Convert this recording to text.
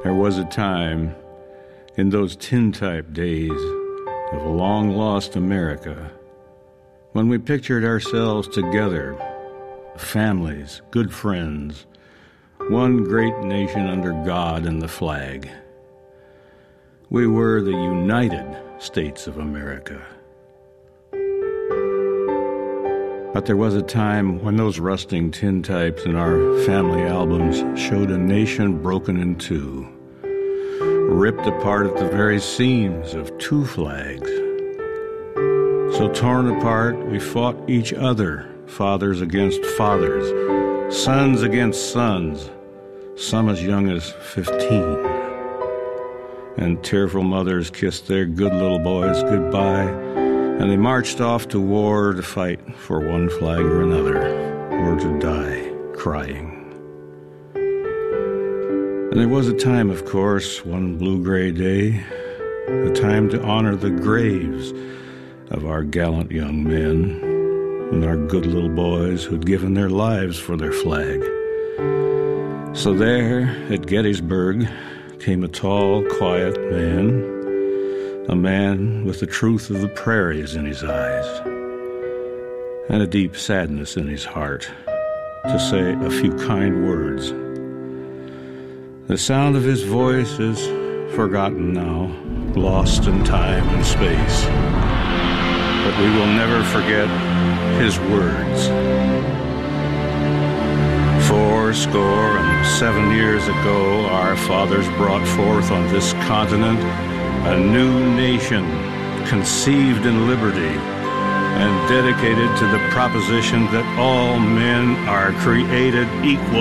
There was a time in those tintype days of a long-lost America when we pictured ourselves together, families, good friends, one great nation under God and the flag. We were the United States of America. But there was a time when those rusting tintypes in our family albums showed a nation broken in two, ripped apart at the very seams of two flags. So torn apart, we fought each other, fathers against fathers, sons against sons, some as young as 15. And tearful mothers kissed their good little boys goodbye, and they marched off to war to fight for one flag or another, or to die crying. And there was a time, of course, one blue-gray day, a time to honor the graves of our gallant young men and our good little boys who'd given their lives for their flag. So there, at Gettysburg, came a tall, quiet man, a man with the truth of the prairies in his eyes and a deep sadness in his heart, to say a few kind words. The sound of his voice is forgotten now, lost in time and space. But we will never forget his words. 77 years ago, our fathers brought forth on this continent a new nation conceived in liberty and dedicated to the proposition that all men are created equal